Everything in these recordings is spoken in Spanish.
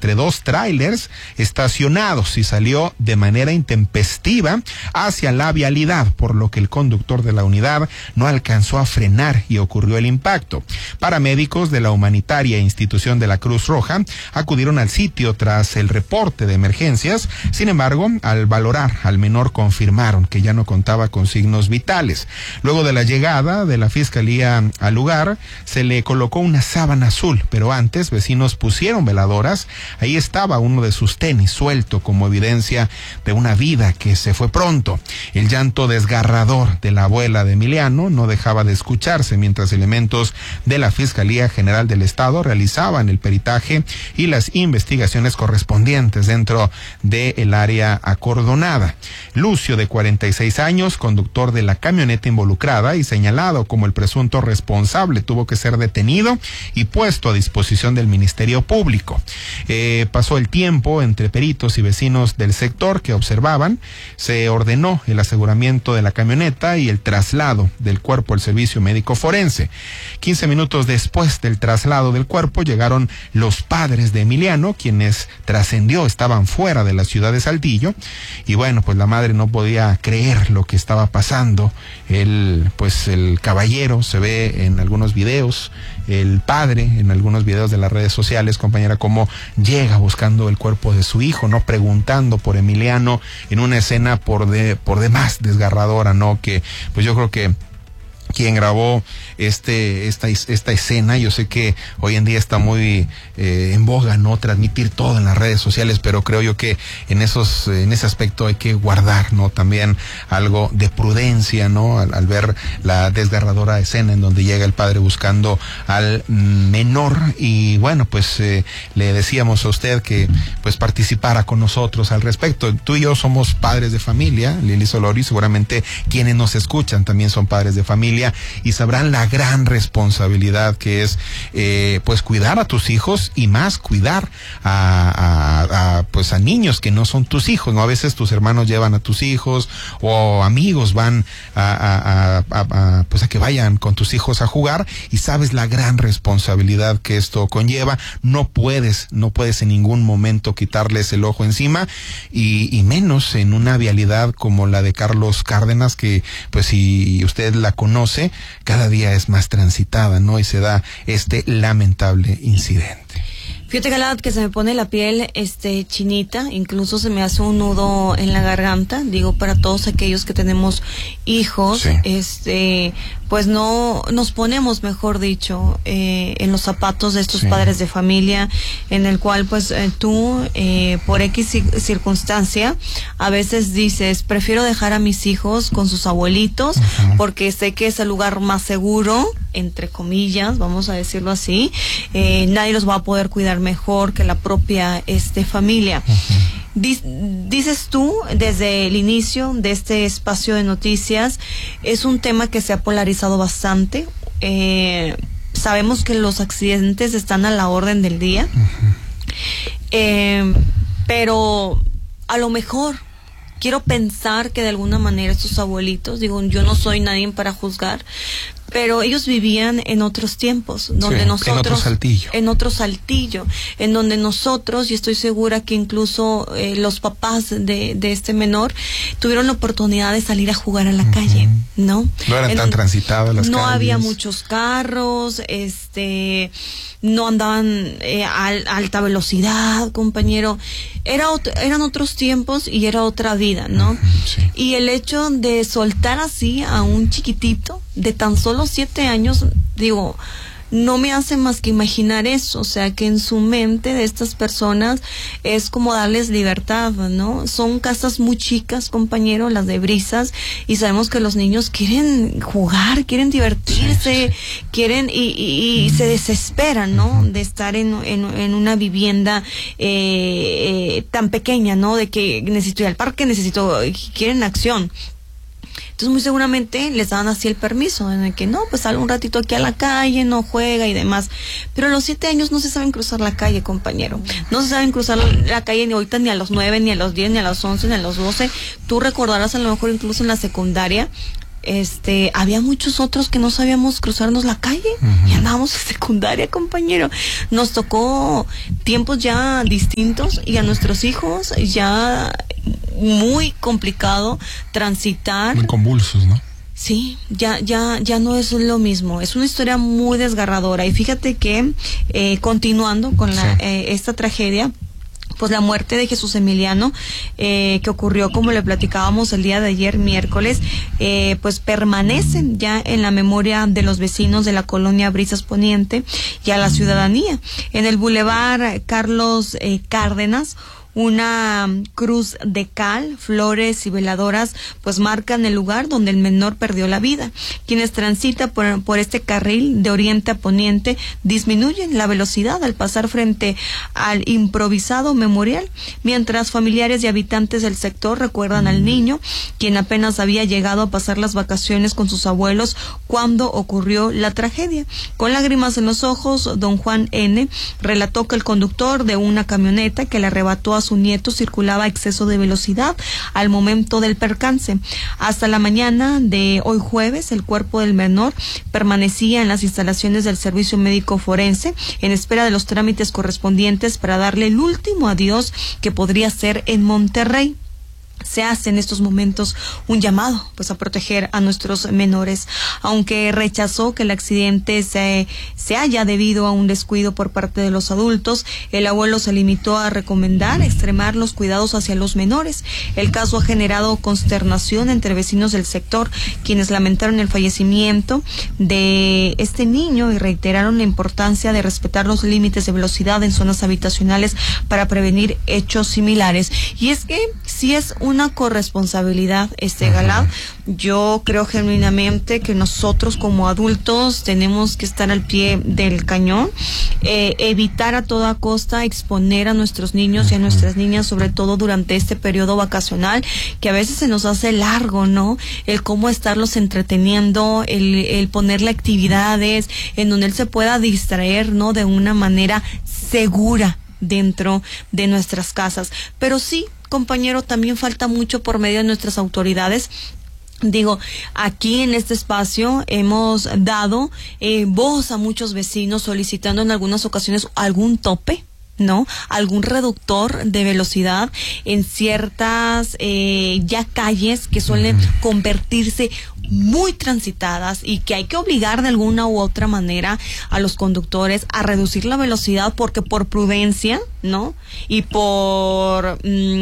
entre dos tráilers estacionados y salió de manera intempestiva hacia la vialidad, por lo que el conductor de la unidad no alcanzó a frenar y ocurrió el impacto. Paramédicos de la humanitaria institución de la Cruz Roja acudieron al sitio tras el reporte de emergencias. Sin embargo, al valorar al menor confirmaron que ya no contaba con signos vitales. Luego de la llegada de la fiscalía al lugar, se le colocó una sábana azul, pero antes vecinos pusieron veladoras. Ahí estaba uno de sus tenis suelto como evidencia de una vida que se fue pronto. El llanto desgarrador de la abuela de Emiliano no dejaba de escucharse mientras elementos de la Fiscalía General del Estado realizaban el peritaje y las investigaciones correspondientes dentro del área acordonada. Lucio, de 46 años, conductor de la camioneta involucrada y señalado como el presunto responsable, tuvo que ser detenido y puesto a disposición del Ministerio Público. Pasó el tiempo entre peritos y vecinos del sector que observaban. Se ordenó el aseguramiento de la camioneta y el traslado del cuerpo al servicio médico forense. 15 minutos después del traslado del cuerpo llegaron los padres de Emiliano, quienes trascendió estaban fuera de la ciudad de Saltillo, y bueno, pues la madre no podía creer lo que estaba pasando. El caballero se ve en algunos videos, el padre en algunos videos de las redes sociales, compañera, cómo llega buscando el cuerpo de su hijo, no preguntando por Emiliano, en una escena por demás desgarradora, ¿no? Que pues yo creo que quien grabó esta escena, yo sé que hoy en día está muy en boga, ¿no?, transmitir todo en las redes sociales, pero creo yo que en ese aspecto hay que guardar, ¿no?, también algo de prudencia, ¿no?, al ver la desgarradora escena en donde llega el padre buscando al menor. Y bueno, pues le decíamos a usted que pues participara con nosotros al respecto. Tú y yo somos padres de familia, Lili Solori, seguramente quienes nos escuchan también son padres de familia y sabrán la gran responsabilidad que es pues cuidar a tus hijos, y más cuidar a niños que no son tus hijos, ¿no? A veces tus hermanos llevan a tus hijos, o amigos van a que vayan con tus hijos a jugar, y sabes la gran responsabilidad que esto conlleva. No puedes en ningún momento quitarles el ojo encima, y menos en una vialidad como la de Carlos Cárdenas, que pues si usted la conoce, cada día es más transitada, ¿no? Y se da este lamentable incidente. Fíjate, Gala, que se me pone la piel chinita, incluso se me hace un nudo en la garganta. Digo, para todos aquellos que tenemos hijos, sí, pues no nos ponemos, mejor dicho, en los zapatos de estos sí, padres de familia, en el cual pues tú por X circunstancia a veces dices, prefiero dejar a mis hijos con sus abuelitos, porque sé que es el lugar más seguro, entre comillas, vamos a decirlo así. Nadie los va a poder cuidar mejor que la propia familia. Dices tú, desde el inicio de este espacio de noticias, es un tema que se ha polarizado bastante. Sabemos que los accidentes están a la orden del día, pero a lo mejor quiero pensar que de alguna manera estos abuelitos, digo, yo no soy nadie para juzgar, pero ellos vivían en otros tiempos, donde sí, nosotros, en otro Saltillo, en donde nosotros, y estoy segura que incluso los papás de este menor tuvieron la oportunidad de salir a jugar a la calle, ¿no? No eran tan transitadas las calles. No había muchos carros, no andaban a alta velocidad, compañero. Eran otros tiempos y era otra vida, ¿no? Sí. Y el hecho de soltar así a un chiquitito de tan solo 7 años, digo, no me hace más que imaginar eso, o sea, que en su mente de estas personas es como darles libertad, ¿no? Son casas muy chicas, compañero, las de Brisas, y sabemos que los niños quieren jugar, quieren divertirse, quieren y se desesperan, ¿no? De estar en una vivienda tan pequeña, ¿no? De que necesito ir al parque, quieren acción. Entonces muy seguramente les daban así el permiso, en el que no, pues sale un ratito aquí a la calle, no juega y demás. Pero a los 7 años no se saben cruzar la calle, compañero. No se saben cruzar la calle ni ahorita, ni a los 9, ni a los 10, ni a los 11, ni a los 12. Tú recordarás a lo mejor incluso en la secundaria, había muchos otros que no sabíamos cruzarnos la calle y andábamos en secundaria, compañero. Nos tocó tiempos ya distintos y a nuestros hijos ya muy complicado transitar. Muy convulsos, ¿no? Sí, ya no es lo mismo. Es una historia muy desgarradora. Y fíjate que continuando con esta tragedia, pues la muerte de Jesús Emiliano, que ocurrió, como le platicábamos el día de ayer, miércoles, pues permanecen ya en la memoria de los vecinos de la colonia Brisas Poniente y a la ciudadanía. En el Boulevard Carlos Cárdenas, una cruz de cal, flores y veladoras pues marcan el lugar donde el menor perdió la vida. Quienes transitan por este carril de oriente a poniente disminuyen la velocidad al pasar frente al improvisado memorial, mientras familiares y habitantes del sector recuerdan al niño, quien apenas había llegado a pasar las vacaciones con sus abuelos cuando ocurrió la tragedia. Con lágrimas en los ojos, don Juan N. relató que el conductor de una camioneta que le arrebató a su nieto circulaba a exceso de velocidad al momento del percance. Hasta la mañana de hoy jueves, el cuerpo del menor permanecía en las instalaciones del Servicio Médico Forense en espera de los trámites correspondientes para darle el último adiós que podría ser en Monterrey. Se hace en estos momentos un llamado pues a proteger a nuestros menores, aunque rechazó que el accidente se haya debido a un descuido por parte de los adultos. El abuelo se limitó a recomendar extremar los cuidados hacia los menores. El caso ha generado consternación entre vecinos del sector, quienes lamentaron el fallecimiento de este niño y reiteraron la importancia de respetar los límites de velocidad en zonas habitacionales para prevenir hechos similares. Y es que si es una corresponsabilidad, Galad. Yo creo genuinamente que nosotros como adultos tenemos que estar al pie del cañón, evitar a toda costa exponer a nuestros niños y a nuestras niñas, sobre todo durante este periodo vacacional, que a veces se nos hace largo, ¿no? El cómo estarlos entreteniendo, el ponerle actividades en donde él se pueda distraer, ¿no? De una manera segura dentro de nuestras casas. Pero sí, compañero, también falta mucho por medio de nuestras autoridades. Digo, aquí en este espacio hemos dado voz a muchos vecinos solicitando en algunas ocasiones algún tope, ¿no? Algún reductor de velocidad en ciertas ya calles que suelen convertirse muy transitadas y que hay que obligar de alguna u otra manera a los conductores a reducir la velocidad, porque por prudencia, ¿no? Y por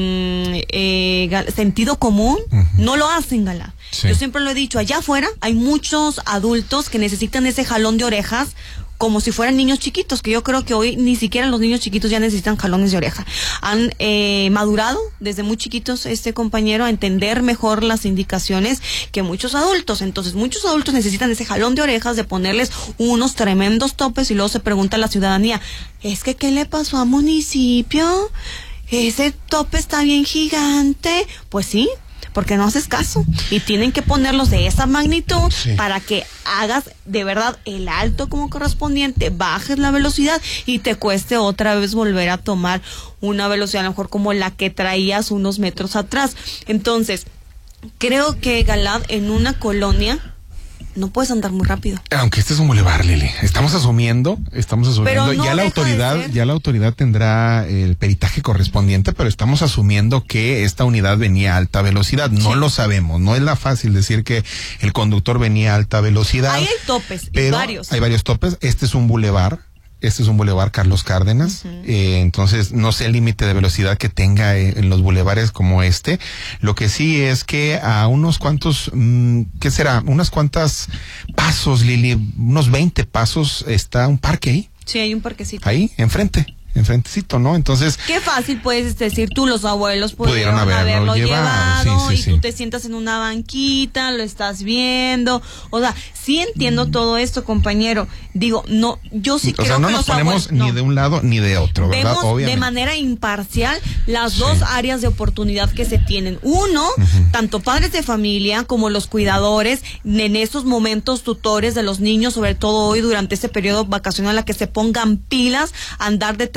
sentido común no lo hacen, Gala. Sí. Yo siempre lo he dicho, allá afuera hay muchos adultos que necesitan ese jalón de orejas como si fueran niños chiquitos, que yo creo que hoy ni siquiera los niños chiquitos ya necesitan jalones de oreja. Han madurado desde muy chiquitos, compañero, a entender mejor las indicaciones que muchos adultos. Entonces, muchos adultos necesitan ese jalón de orejas, de ponerles unos tremendos topes, y luego se pregunta a la ciudadanía, ¿qué le pasó a municipio? ¿Ese tope está bien gigante? Pues sí, porque no haces caso, y tienen que ponerlos de esa magnitud para que hagas de verdad el alto como correspondiente, bajes la velocidad y te cueste otra vez volver a tomar una velocidad a lo mejor como la que traías unos metros atrás. Entonces, creo que, Galad, en una colonia no puedes andar muy rápido. Aunque este es un bulevar, Lili. Estamos asumiendo, pero no ya la autoridad tendrá el peritaje correspondiente, pero estamos asumiendo que esta unidad venía a alta velocidad. No lo sabemos, no es la fácil decir que el conductor venía a alta velocidad. Ahí hay topes, pero varios. Hay varios topes. Este es un bulevar Carlos Cárdenas, entonces no sé el límite de velocidad que tenga en los bulevares como este. Lo que sí es que a unos cuantos, ¿qué será? Unas cuantas pasos, Lili, unos 20 pasos está un parque ahí. Sí, hay un parquecito. Ahí, enfrentecito, ¿no? Entonces, qué fácil puedes decir tú, los abuelos pudieron haberlo llevado, y tú te sientas en una banquita, lo estás viendo. O sea, sí entiendo todo esto, compañero. Digo, no, yo sí creo que no nos ponemos ni de un lado ni de otro, ¿verdad? Vemos obviamente de manera imparcial las dos áreas de oportunidad que se tienen. Uno, tanto padres de familia como los cuidadores, en esos momentos tutores de los niños, sobre todo hoy durante este periodo vacacional, a que se pongan pilas, a andar detrás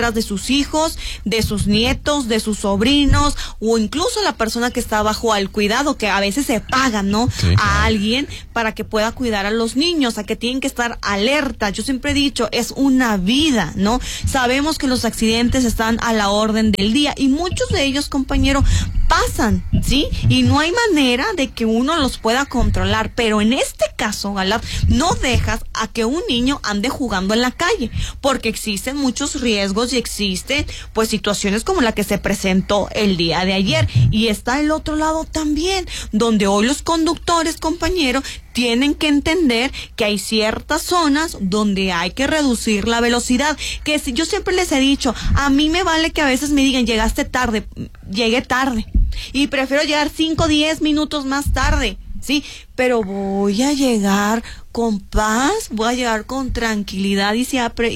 detrás de sus hijos, de sus nietos, de sus sobrinos, o incluso la persona que está bajo al cuidado, que a veces se paga, ¿no? Sí, claro. A alguien para que pueda cuidar a los niños, a que tienen que estar alerta. Yo siempre he dicho, es una vida, ¿no? Sabemos que los accidentes están a la orden del día y muchos de ellos, compañero, pasan, ¿sí? Y no hay manera de que uno los pueda controlar, pero en este caso, Galad, no dejas a que un niño ande jugando en la calle, porque existen muchos riesgos y existen, pues, situaciones como la que se presentó el día de ayer. Y está el otro lado también, donde hoy los conductores, compañero, tienen que entender que hay ciertas zonas donde hay que reducir la velocidad, que si yo siempre les he dicho, a mí me vale que a veces me digan, llegaste tarde, llegué tarde, y prefiero llegar 5 o 10 minutos más tarde, sí, pero voy a llegar con paz, voy a llegar con tranquilidad y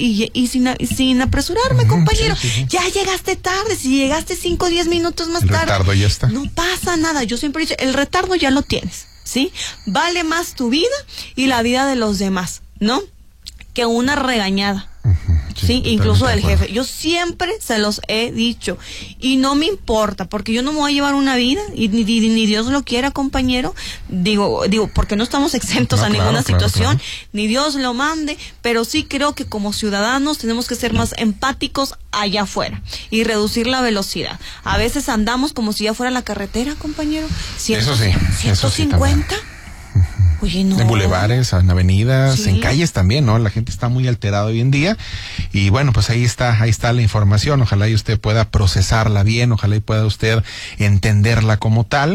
sin apresurarme, compañero. Sí. Ya llegaste tarde, si llegaste 5 o 10 minutos más tarde, retardo ya está. No pasa nada. Yo siempre he dicho, el retardo ya lo tienes, ¿sí? Vale más tu vida y la vida de los demás, ¿no? Que una regañada. Sí, incluso del jefe. Yo siempre se los he dicho y no me importa, porque yo no me voy a llevar una vida y ni Dios lo quiera, compañero. Digo, porque no estamos exentos a ninguna situación, ni Dios lo mande, pero sí creo que como ciudadanos tenemos que ser más empáticos allá afuera y reducir la velocidad. A veces andamos como si ya fuera la carretera, compañero. Eso sí, 150. Oye, no. En bulevares, en avenidas, sí. En calles también, ¿no? La gente está muy alterada hoy en día. Y bueno, pues ahí está la información. Ojalá y usted pueda procesarla bien, ojalá y pueda usted entenderla como tal.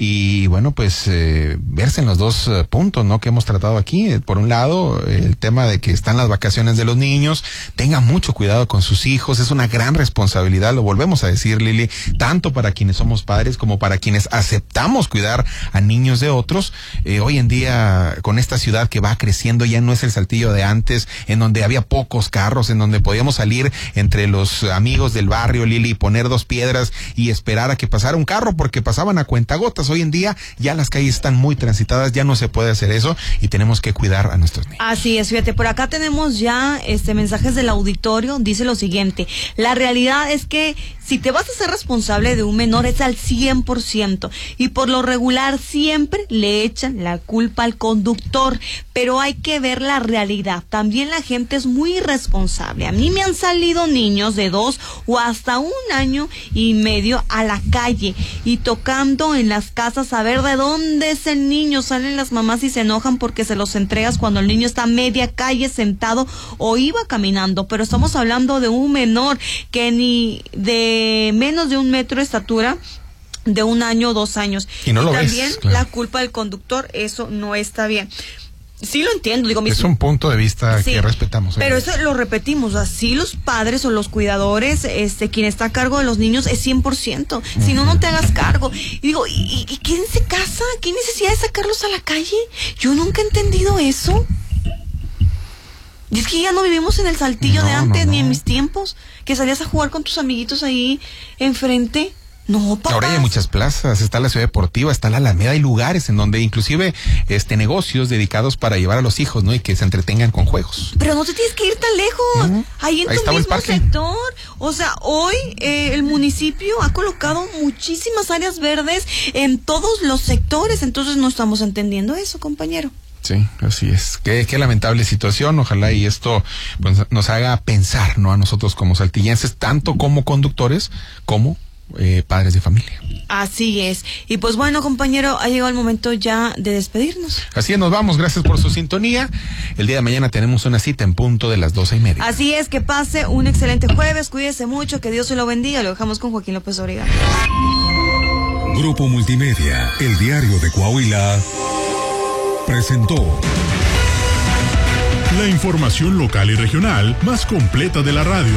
Y bueno, pues verse en los dos puntos, ¿no? Que hemos tratado aquí. Por un lado, el tema de que están las vacaciones de los niños. Tenga mucho cuidado con sus hijos. Es una gran responsabilidad, lo volvemos a decir, Lili, tanto para quienes somos padres como para quienes aceptamos cuidar a niños de otros. Hoy en día, con esta ciudad que va creciendo, ya no es el Saltillo de antes, en donde había pocos carros, en donde podíamos salir entre los amigos del barrio, Lili, poner 2 piedras y esperar a que pasara un carro, porque pasaban a cuentagotas. Hoy en día ya las calles están muy transitadas, ya no se puede hacer eso y tenemos que cuidar a nuestros niños. Así es, fíjate, por acá tenemos ya mensajes del auditorio. Dice lo siguiente: la realidad es que si te vas a ser responsable de un menor es al 100%, y por lo regular siempre le echan la culpa al conductor, pero hay que ver la realidad. También la gente es muy irresponsable. A mí me han salido niños de 2 o hasta 1 año y medio a la calle y tocando en las casas a ver de dónde es el niño. Salen las mamás y se enojan porque se los entregas cuando el niño está a media calle sentado o iba caminando, pero estamos hablando de un menor que ni de menos de 1 metro de estatura, de 1 año o 2 años. Y no lo también ves, claro. La culpa del conductor, eso no está bien. Sí lo entiendo, digo, es un punto de vista sí, que respetamos. Pero eso lo repetimos, así los padres o los cuidadores, quien está a cargo de los niños es 100%. Si no, no te hagas cargo. Y digo, ¿y quién se casa? ¿Qué necesidad de sacarlos a la calle? Yo nunca he entendido eso. Y es que ya no vivimos en el Saltillo de antes, ni en mis tiempos, que salías a jugar con tus amiguitos ahí enfrente. No, papá. Ahora hay muchas plazas, está la Ciudad Deportiva, está la Alameda, hay lugares en donde inclusive negocios dedicados para llevar a los hijos, ¿no? Y que se entretengan con juegos. Pero no te tienes que ir tan lejos, ahí en tu mismo sector. O sea, hoy el municipio ha colocado muchísimas áreas verdes en todos los sectores, entonces no estamos entendiendo eso, compañero. Sí, así es. Qué lamentable situación. Ojalá y esto pues, nos haga pensar, ¿no? A nosotros como saltillenses, tanto como conductores como padres de familia. Así es. Y pues bueno, compañero, ha llegado el momento ya de despedirnos. Así es, nos vamos. Gracias por su sintonía. El día de mañana tenemos una cita en punto de las 12:30. Así es, que pase un excelente jueves. Cuídese mucho, que Dios se lo bendiga. Lo dejamos con Joaquín López Dóriga. Grupo Multimedia, el diario de Coahuila, presentó la información local y regional más completa de la radio.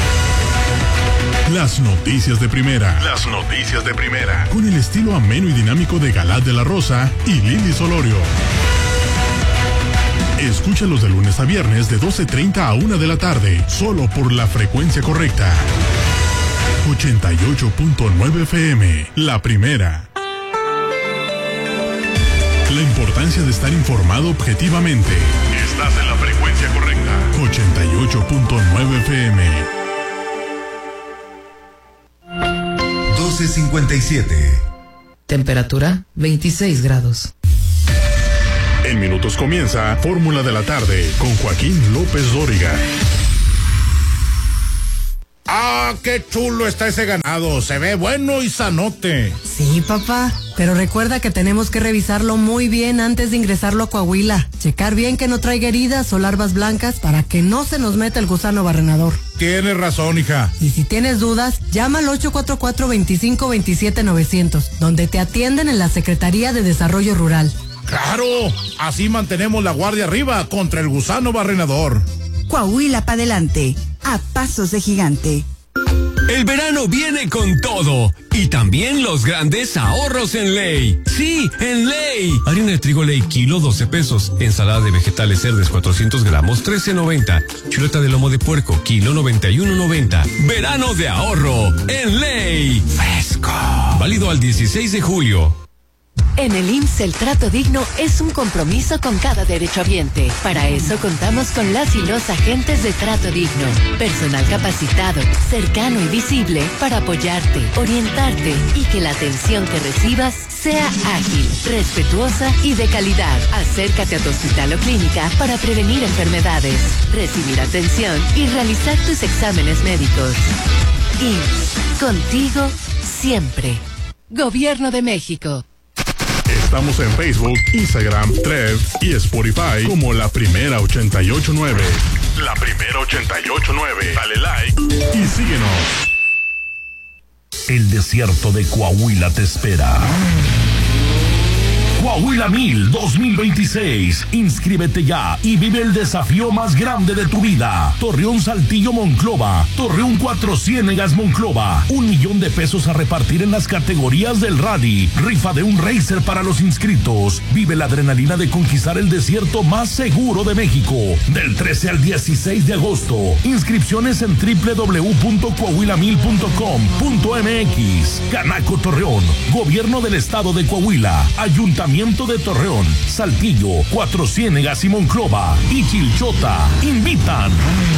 Las noticias de primera. Las noticias de primera. Con el estilo ameno y dinámico de Galad de la Rosa y Lili Solorio. Escúchalos de lunes a viernes de 12:30 a 1 de la tarde, solo por la frecuencia correcta. 88.9 FM, la primera. La importancia de estar informado objetivamente. Estás en la frecuencia correcta. 88.9 FM. 1257. Temperatura 26 grados. En minutos comienza Fórmula de la Tarde con Joaquín López Dóriga. ¡Ah, qué chulo está ese ganado! Se ve bueno y sanote. Sí, papá, pero recuerda que tenemos que revisarlo muy bien antes de ingresarlo a Coahuila. Checar bien que no traiga heridas o larvas blancas para que no se nos meta el gusano barrenador. Tienes razón, hija. Y si tienes dudas, llama al 844-2527-900, donde te atienden en la Secretaría de Desarrollo Rural. ¡Claro! Así mantenemos la guardia arriba contra el gusano barrenador. Coahuila pa' adelante, a pasos de gigante. El verano viene con todo y también los grandes ahorros en Ley. Sí, en Ley. Harina de trigo Ley kilo 12 pesos. Ensalada de vegetales Cerdes 400 gramos 13.90. Chuleta de lomo de puerco kilo 91.90. Verano de ahorro en Ley. Fresco. Válido al 16 de julio. En el IMSS el trato digno es un compromiso con cada derechohabiente. Para eso contamos con las y los agentes de trato digno. Personal capacitado, cercano y visible para apoyarte, orientarte y que la atención que recibas sea ágil, respetuosa y de calidad. Acércate a tu hospital o clínica para prevenir enfermedades, recibir atención y realizar tus exámenes médicos. IMSS, contigo siempre. Gobierno de México. Estamos en Facebook, Instagram, Threads y Spotify como La Primera 88.9. La Primera 88.9. Dale like y síguenos. El desierto de Coahuila te espera. Coahuila 1000 2026. Inscríbete ya y vive el desafío más grande de tu vida. Torreón Saltillo Monclova. Torreón Cuatro Ciénegas Monclova. 1 millón de pesos a repartir en las categorías del rally. Rifa de un racer para los inscritos. Vive la adrenalina de conquistar el desierto más seguro de México. Del 13 al 16 de agosto. Inscripciones en www.coahuila1000.com.mx. Canaco Torreón. Gobierno del Estado de Coahuila. Ayuntamiento de Torreón, Saltillo, Cuatro Ciénegas y Monclova y Chilchota invitan.